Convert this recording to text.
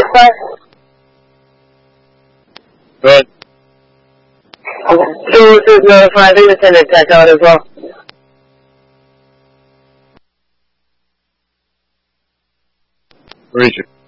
But Good. Jules is notified. They just sent a text out as well. Where is you?